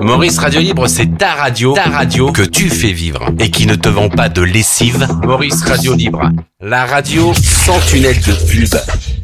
Maurice Radio Libre, c'est ta radio que tu fais vivre et qui ne te vend pas de lessive. Maurice Radio Libre, la radio sans tunnel de pub.